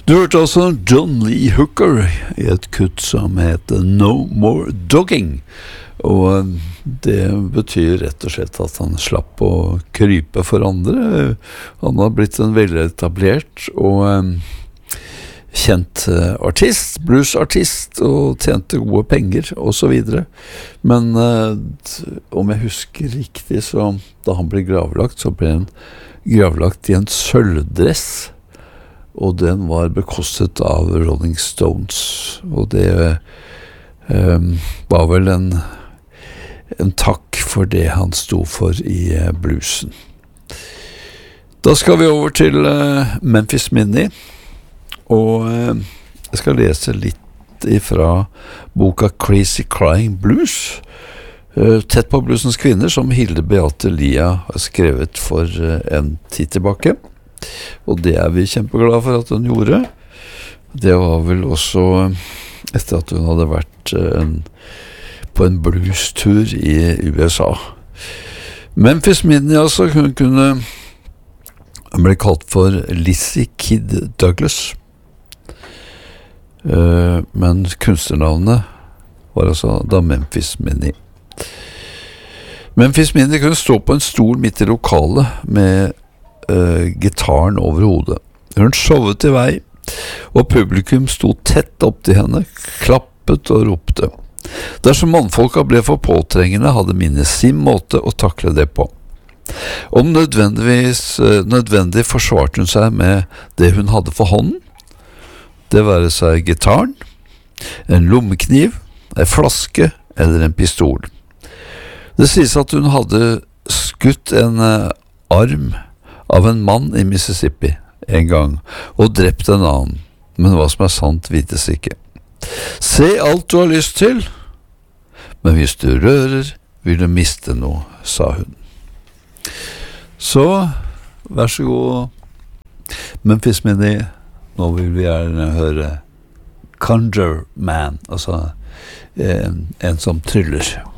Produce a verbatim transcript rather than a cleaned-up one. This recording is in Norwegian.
Du hørte altså John Lee Hooker i et kutt som heter No More Dogging, og det betyr rett og slett at han slapp å krype for andre. Han har blitt en veletablert og um, kjent artist, bluesartist, og tjente gode penger og så videre. Men uh, om jeg husker riktig, så da han ble gravlagt, så ble han gravlagt i en sølvdress, og den var bekostet av Rolling Stones, og det um, var vel en, en takk for det han sto for i uh, bluesen. Da skal vi over til uh, Memphis Minnie, og uh, jeg skal lese litt ifra boka Crazy Crying Blues, uh, tett på bluesens kvinner, som Hilde Beate Lia har skrevet for uh, en tid tilbake. Og det er vi kjempeglade for at hun gjorde. Det var vel også etter at hun hadde vært en, på en bluestur i U S A. Memphis Minnie, altså, hun kunne hun ble kalt for Lizzie Kid Douglas, uh, men kunstnernavnet var altså da Memphis Minnie. Memphis Minnie kunne stå på en stol midt i lokalet med Uh, gitaren over hodet. Hun showet i vei, og publikum sto tett opp til henne, klappet og ropte. Dersom mannfolka ble for påtrengende, hadde Minnie sin måte å takle det på. Om nødvendigvis uh, nødvendig forsvarte hun seg med det hun hadde for hånden, det være seg gitaren, en lommekniv, en flaske eller en pistol. Det sies at hun hadde skutt en uh, arm av en mann i Mississippi en gang, og drept en annen, men hva som er sant vites ikke. Se alt du har lyst til, men hvis du rører, vil du miste noe, sa hun. Så, vær så god, Memphis Minnie, nå vil vi gjerne høre Conjure Man, altså en, en som tryller.